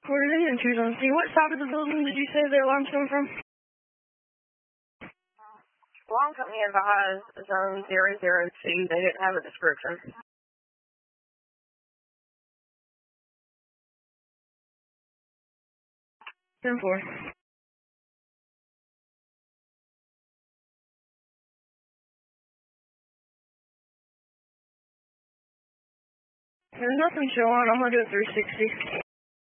Quarter 8 and 2 zone C. What side of the building did you say the alarm's coming from? Alarm company advised zone 002. They didn't have a description. 10-4. There's nothing showing. I'm gonna do a 360.